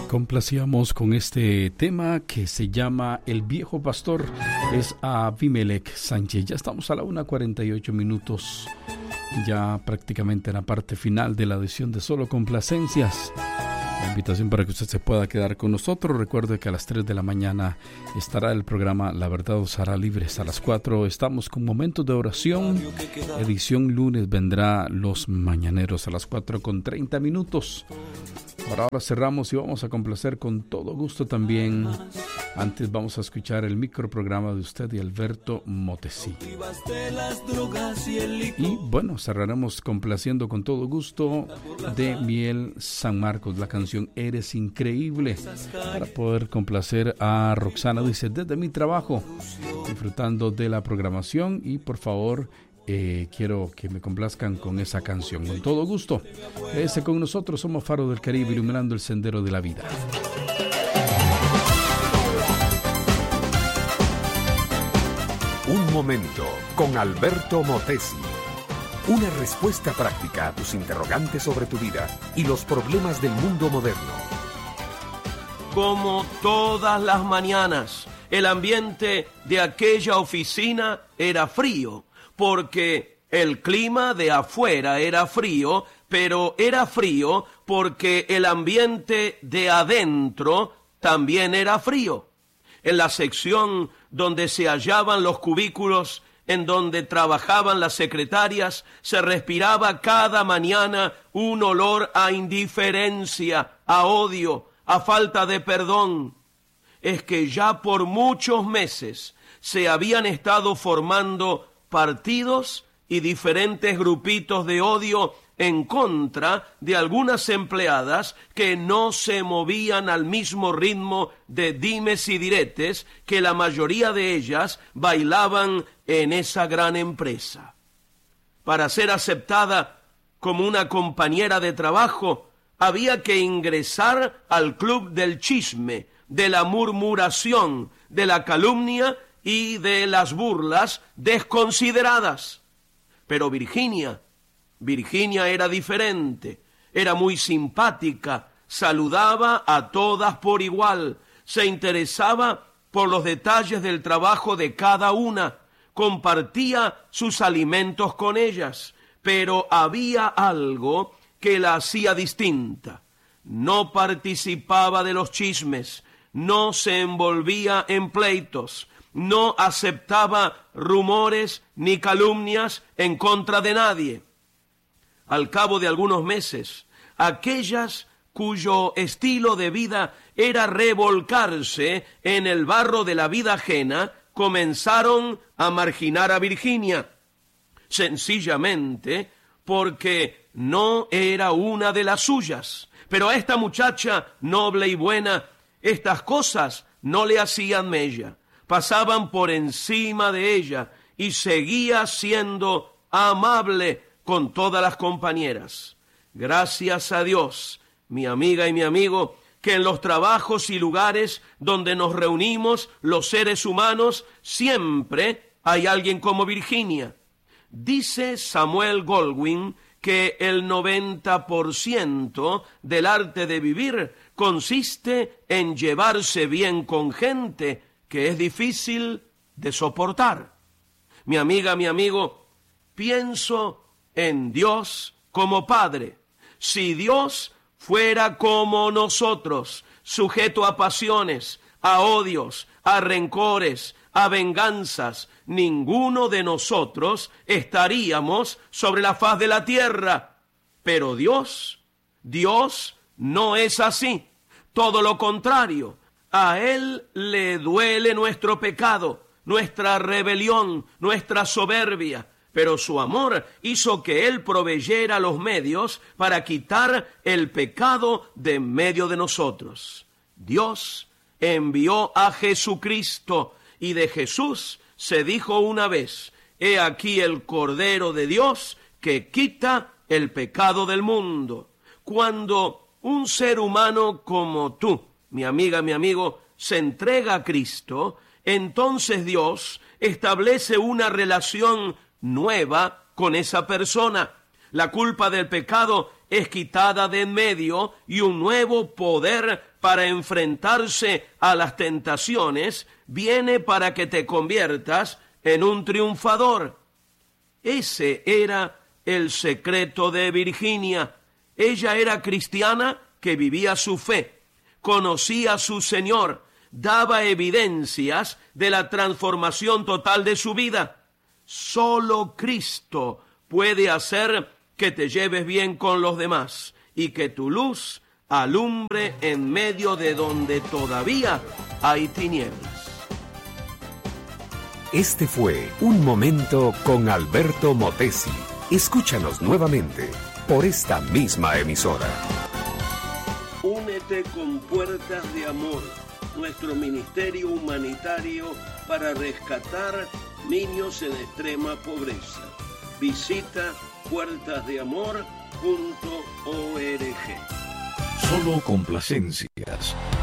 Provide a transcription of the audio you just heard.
Complacíamos con este tema que se llama El Viejo Pastor. Es Abimelech Sánchez. Ya estamos a la 1:48, ya prácticamente en la parte final de la edición de Solo Complacencias. La invitación para que usted se pueda quedar con nosotros. Recuerde que a las 3 de la mañana estará el programa La Verdad os hará libres. A las 4 estamos con Momentos de Oración. Edición lunes vendrá Los Mañaneros a las 4:30. Por ahora cerramos y vamos a complacer con todo gusto también. Antes vamos a escuchar el microprograma de usted y Alberto Motesi. Y bueno, cerraremos complaciendo con todo gusto de Miel San Marcos, la canción Eres Increíble, para poder complacer a Roxana. Dice, desde mi trabajo, disfrutando de la programación y por favor, quiero que me complazcan con esa canción. Con todo gusto. Quédese con nosotros, somos Faro del Caribe, iluminando el sendero de la vida. Un momento con Alberto Motesi. Una respuesta práctica a tus interrogantes sobre tu vida y los problemas del mundo moderno. Como todas las mañanas, el ambiente de aquella oficina era frío, porque el clima de afuera era frío, pero era frío porque el ambiente de adentro también era frío. En la sección donde se hallaban los cubículos, en donde trabajaban las secretarias, se respiraba cada mañana un olor a indiferencia, a odio, a falta de perdón. Es que ya por muchos meses se habían estado formando partidos y diferentes grupitos de odio en contra de algunas empleadas que no se movían al mismo ritmo de dimes y diretes que la mayoría de ellas bailaban en esa gran empresa. Para ser aceptada como una compañera de trabajo, había que ingresar al club del chisme, de la murmuración, de la calumnia y de las burlas desconsideradas. Pero Virginia era diferente, era muy simpática, saludaba a todas por igual, se interesaba por los detalles del trabajo de cada una, compartía sus alimentos con ellas, pero había algo que la hacía distinta. No participaba de los chismes, no se envolvía en pleitos, no aceptaba rumores ni calumnias en contra de nadie. Al cabo de algunos meses, aquellas cuyo estilo de vida era revolcarse en el barro de la vida ajena, comenzaron a marginar a Virginia, sencillamente porque no era una de las suyas. Pero a esta muchacha noble y buena, estas cosas no le hacían mella. Pasaban por encima de ella y seguía siendo amable con todas las compañeras. Gracias a Dios, mi amiga y mi amigo, que en los trabajos y lugares donde nos reunimos los seres humanos, siempre hay alguien como Virginia. Dice Samuel Goldwyn que el 90% del arte de vivir consiste en llevarse bien con gente que es difícil de soportar. Mi amiga, mi amigo, pienso en Dios como Padre. Si Dios fuera como nosotros, sujeto a pasiones, a odios, a rencores, a venganzas, ninguno de nosotros estaríamos sobre la faz de la tierra. Pero Dios no es así. Todo lo contrario. A Él le duele nuestro pecado, nuestra rebelión, nuestra soberbia, pero su amor hizo que Él proveyera los medios para quitar el pecado de en medio de nosotros. Dios envió a Jesucristo y de Jesús se dijo una vez: he aquí el Cordero de Dios que quita el pecado del mundo. Cuando un ser humano como tú, mi amiga, mi amigo, se entrega a Cristo, entonces Dios establece una relación nueva con esa persona. La culpa del pecado es quitada de en medio y un nuevo poder para enfrentarse a las tentaciones viene para que te conviertas en un triunfador. Ese era el secreto de Virginia. Ella era cristiana que vivía su fe, conocía a su Señor, daba evidencias de la transformación total de su vida. Solo Cristo puede hacer que te lleves bien con los demás y que tu luz alumbre en medio de donde todavía hay tinieblas. Este fue Un Momento con Alberto Motesi. Escúchanos nuevamente por esta misma emisora. Únete con Puertas de Amor, nuestro ministerio humanitario para rescatar niños en extrema pobreza. Visita puertasdeamor.org. Solo complacencias.